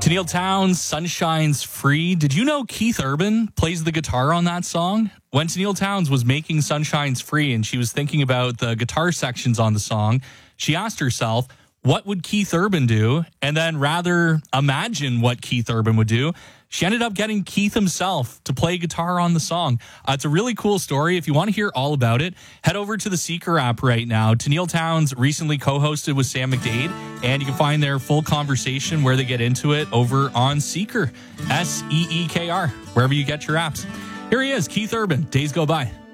Tennille Townes, Sunshine's Free. Did you know Keith Urban plays the guitar on that song? When Tennille Townes was making Sunshine's Free and she was thinking about the guitar sections on the song, she asked herself, what would Keith Urban do? And then rather imagine what Keith Urban would do, she ended up getting Keith himself to play guitar on the song. It's a really cool story. If you want to hear all about it, head over to the Seeker app right now. Tennille Townes recently co-hosted with Sam McDade, and you can find their full conversation where they get into it over on Seeker, Seekr, wherever you get your apps. Here he is, Keith Urban, Days Go By.